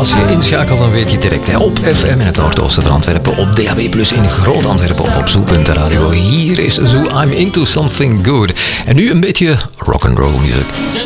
Als je inschakelt, dan weet je direct. Hè. Op FM in het noordoosten van Antwerpen, op DAB+ in Groot Antwerpen, op Zoo.radio. Hier is Zoo, I'm Into Something Good. En nu een beetje rock'n'roll muziek.